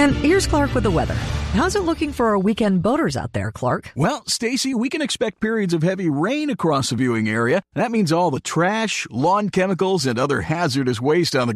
And here's Clark with the weather. How's it looking for our weekend boaters out there, Clark? Well, Stacy, we can expect periods of heavy rain across the viewing area. That means all the trash, lawn chemicals, and other hazardous waste on the